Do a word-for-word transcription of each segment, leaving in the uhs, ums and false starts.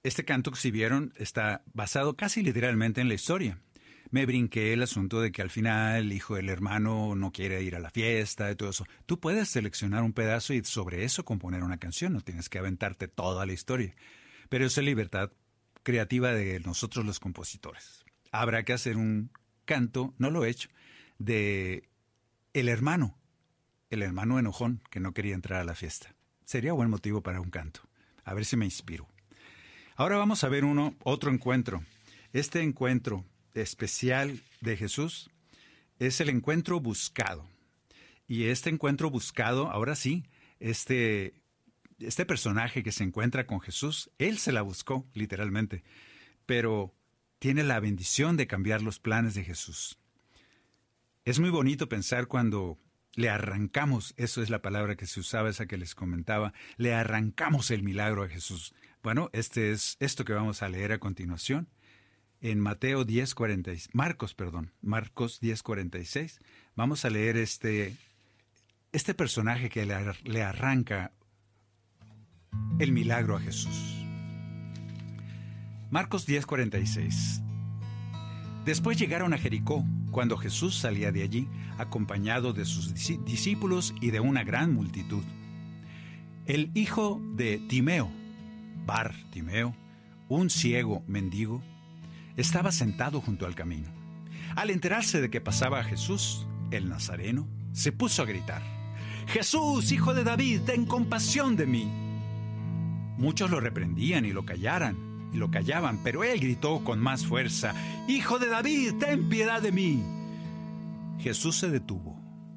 Este canto que si vieron está basado casi literalmente en la historia. Me brinqué el asunto de que al final el hijo del hermano no quiere ir a la fiesta y todo eso. Tú puedes seleccionar un pedazo y sobre eso componer una canción, no tienes que aventarte toda la historia. Pero eso es libertad creativa de nosotros los compositores. Habrá que hacer un canto, no lo he hecho, de el hermano, el hermano enojón que no quería entrar a la fiesta. Sería buen motivo para un canto. A ver si me inspiro. Ahora vamos a ver uno, otro encuentro. Este encuentro especial de Jesús es el encuentro buscado. Y este encuentro buscado, ahora sí, este, este personaje que se encuentra con Jesús, él se la buscó, literalmente, pero tiene la bendición de cambiar los planes de Jesús. Es muy bonito pensar cuando le arrancamos, eso es la palabra que se usaba, esa que les comentaba, le arrancamos el milagro a Jesús. Bueno, este es esto que vamos a leer a continuación. En Mateo diez cuarenta y seis, Marcos, perdón, Marcos diez cuarenta y seis, vamos a leer este, este personaje que le, le arranca el milagro a Jesús. Marcos diez cuarenta y seis. Después llegaron a Jericó, cuando Jesús salía de allí, acompañado de sus discípulos y de una gran multitud. El hijo de Timeo, Bar Timeo, un ciego mendigo, estaba sentado junto al camino. Al enterarse de que pasaba Jesús, el Nazareno, se puso a gritar: «Jesús, hijo de David, ten compasión de mí». Muchos lo reprendían y lo callaran, y lo callaban, pero él gritó con más fuerza: «Hijo de David, ten piedad de mí». Jesús se detuvo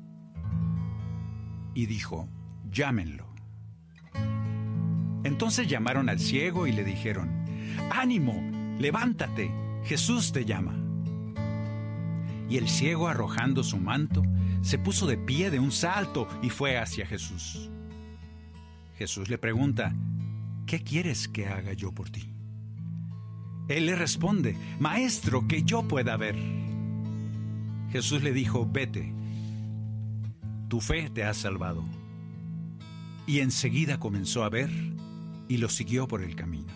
y dijo: «Llámenlo». Entonces llamaron al ciego y le dijeron: «Ánimo, levántate, Jesús te llama». Y el ciego, arrojando su manto, se puso de pie de un salto y fue hacia Jesús. Jesús le pregunta: «¿Qué quieres que haga yo por ti?». Él le responde: «Maestro, que yo pueda ver». Jesús le dijo: «Vete, tu fe te ha salvado». Y enseguida comenzó a ver y lo siguió por el camino.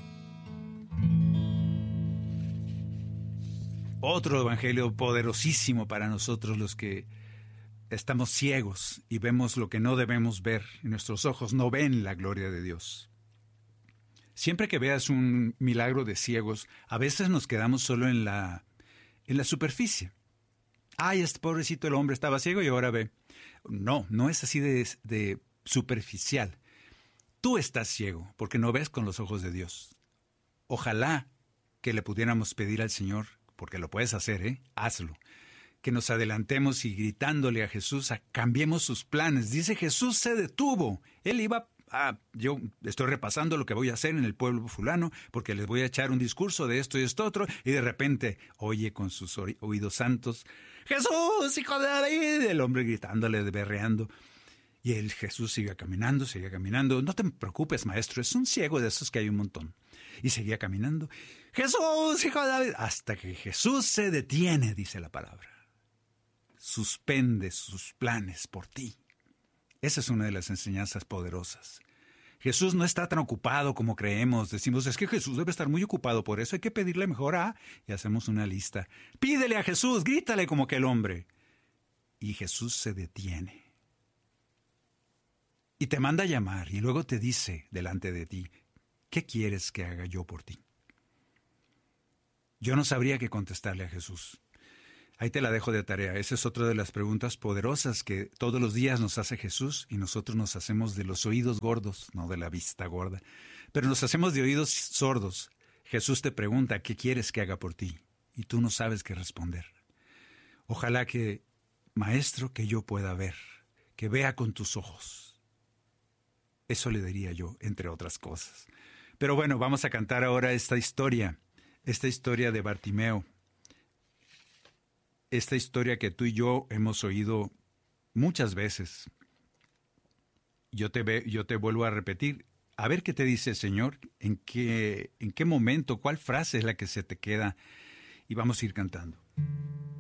Otro evangelio poderosísimo para nosotros los que estamos ciegos y vemos lo que no debemos ver, y nuestros ojos no ven la gloria de Dios. Siempre que veas un milagro de ciegos, a veces nos quedamos solo en la, en la superficie. Ay, este pobrecito el hombre estaba ciego y ahora ve. No, no es así de, de superficial. Tú estás ciego porque no ves con los ojos de Dios. Ojalá que le pudiéramos pedir al Señor, porque lo puedes hacer, ¿eh? Hazlo. Que nos adelantemos y gritándole a Jesús, a, cambiemos sus planes. Dice Jesús se detuvo. Él iba, ah, yo estoy repasando lo que voy a hacer en el pueblo fulano, porque les voy a echar un discurso de esto y esto otro, y de repente oye con sus oídos santos: «Jesús, hijo de David», el hombre gritándole, berreando. Y el Jesús sigue caminando, sigue caminando. «No te preocupes, maestro, es un ciego de esos que hay un montón». Y seguía caminando. «Jesús, hijo de David», hasta que Jesús se detiene, dice la palabra. Suspende sus planes por ti. Esa es una de las enseñanzas poderosas. Jesús no está tan ocupado como creemos. Decimos, es que Jesús debe estar muy ocupado, por eso hay que pedirle mejor a... Y hacemos una lista. Pídele a Jesús, grítale como aquel hombre. Y Jesús se detiene. Y te manda a llamar y luego te dice delante de ti: ¿qué quieres que haga yo por ti? Yo no sabría qué contestarle a Jesús. Ahí te la dejo de tarea. Esa es otra de las preguntas poderosas que todos los días nos hace Jesús y nosotros nos hacemos de los oídos gordos, no de la vista gorda, pero nos hacemos de oídos sordos. Jesús te pregunta: ¿qué quieres que haga por ti? Y tú no sabes qué responder. Ojalá que, maestro, que yo pueda ver, que vea con tus ojos. Eso le diría yo, entre otras cosas. Pero bueno, vamos a cantar ahora esta historia, esta historia de Bartimeo. Esta historia que tú y yo hemos oído muchas veces. Yo te, ve, yo te vuelvo a repetir. A ver qué te dice el Señor, en qué, en qué momento, cuál frase es la que se te queda. Y vamos a ir cantando.